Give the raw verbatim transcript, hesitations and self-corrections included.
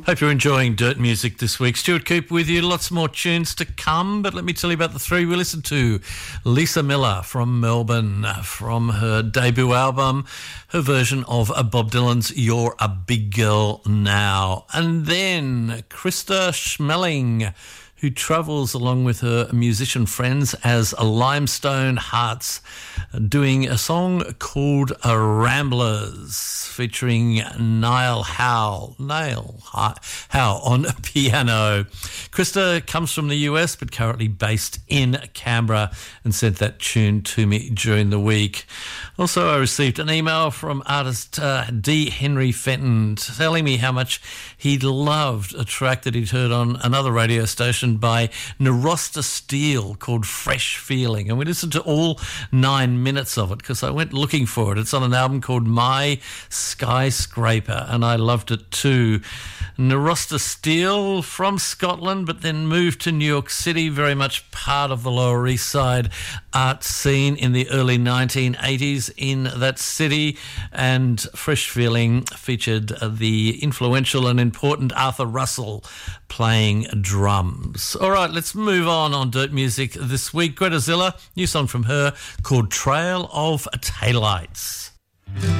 Hope you're enjoying Dirt Music this week. Stuart Cooper with you. Lots more tunes to come, but let me tell you about the three we listened to. Lisa Miller from Melbourne, from her debut album, her version of Bob Dylan's You're a Big Girl Now. And then Krista Schmeling, who travels along with her musician friends as Limestone Hearts, doing a song called Ramblers, featuring Niall Howe, Niall Howe on piano. Krista comes from the U S but currently based in Canberra and sent that tune to me during the week. Also, I received an email from artist uh, D. Henry Fenton telling me how much he loved a track that he'd heard on another radio station by Narosta Steele called Fresh Feeling. And we listened to all nine minutes of it because I went looking for it. It's on an album called My Skyscraper, and I loved it too. Narosta Steele from Scotland, but then moved to New York City, very much part of the Lower East Side art scene in the early nineteen eighties in that city. And Fresh Feeling featured the influential and important Arthur Russell playing drums. All right, let's move on on Dirt Music this week. Greta Zilla, new song from her called Trail of Taillights.